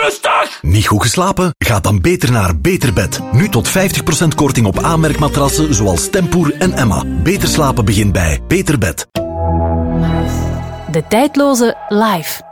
rustig! Niet goed geslapen? Ga dan beter naar Beterbed. Nu tot 50% korting op aanmerkmatrassen zoals Tempoer en Emma. Beter slapen begint bij Beterbed. De tijdloze live.